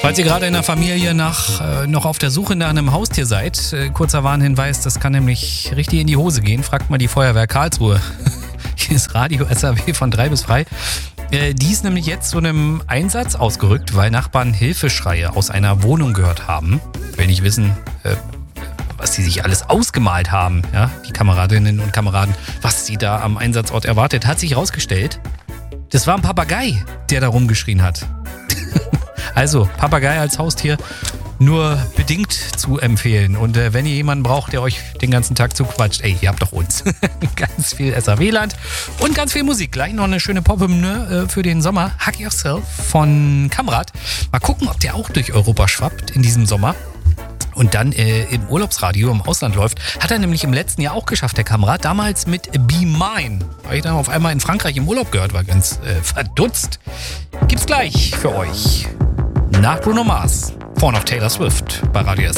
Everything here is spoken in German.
Falls ihr gerade in der Familie noch auf der Suche nach einem Haustier seid, kurzer Warnhinweis, das kann nämlich richtig in die Hose gehen. Fragt mal die Feuerwehr Karlsruhe. Hier ist Radio SAW von 3 bis frei. Die ist nämlich jetzt zu einem Einsatz ausgerückt, weil Nachbarn Hilfeschreie aus einer Wohnung gehört haben. Will nicht wissen, was sie sich alles ausgemalt haben, ja, die Kameradinnen und Kameraden, was sie da am Einsatzort erwartet, hat sich herausgestellt, das war ein Papagei, der da rumgeschrien hat. Also, Papagei als Haustier nur bedingt zu empfehlen. Und wenn ihr jemanden braucht, der euch den ganzen Tag zuquatscht, ey, ihr habt doch uns. Ganz viel SAW-Land und ganz viel Musik. Gleich noch eine schöne Pop-Hymne für den Sommer. Hug Yourself von Kamrat. Mal gucken, ob der auch durch Europa schwappt in diesem Sommer. Und dann im Urlaubsradio im Ausland läuft. Hat er nämlich im letzten Jahr auch geschafft, der Kamerad. Damals mit Be Mine. Habe ich dann auf einmal in Frankreich im Urlaub gehört, war ganz verdutzt. Gibt's gleich für euch. Nach Bruno Mars. Vorne auf Taylor Swift bei Radio